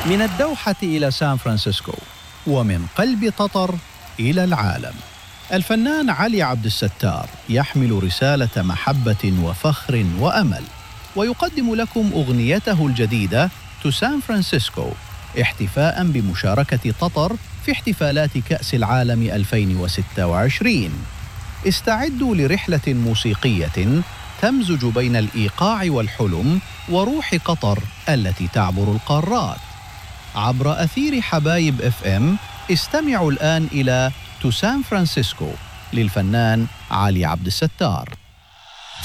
من الدوحة إلى سان فرانسيسكو، ومن قلب قطر إلى العالم. الفنان علي عبد الستار يحمل رسالة محبة وفخر وأمل، ويقدم لكم أغنيته الجديدة تو سان فرانسيسكو احتفاء بمشاركة قطر في احتفالات كأس العالم 2026. استعدوا لرحلة موسيقية تمزج بين الإيقاع والحلم وروح قطر التي تعبر القارات. عبر أثير حبايب FM استمعوا الآن إلى تو سان فرانسيسكو للفنان علي عبد الستار.